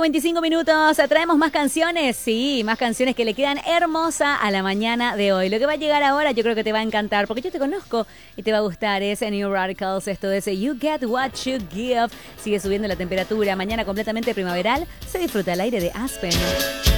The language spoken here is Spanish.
25 minutos. Traemos más canciones, sí, más canciones que le quedan hermosa a la mañana de hoy. Lo que va a llegar ahora yo creo que te va a encantar, porque yo te conozco y te va a gustar. Es New Radicals, esto es You Get What You Give. Sigue subiendo la temperatura, mañana completamente primaveral. Se disfruta el aire de Aspen.